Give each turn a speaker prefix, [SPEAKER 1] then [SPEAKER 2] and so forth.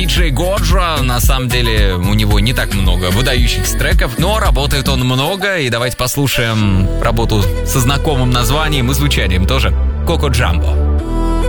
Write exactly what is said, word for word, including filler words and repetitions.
[SPEAKER 1] Диджей Годжа, на самом деле, у него не так много выдающихся треков, но работает он много, и давайте послушаем работу со знакомым названием и звучанием тоже. Коко Джамбо.